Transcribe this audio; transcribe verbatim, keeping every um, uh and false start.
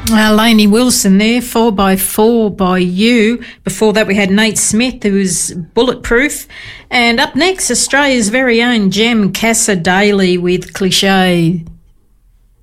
Uh, Lainey Wilson there, four by four by you. Before that we had Nate Smith, who was Bulletproof. And up next, Australia's very own Jem Casa Daly with Cliche.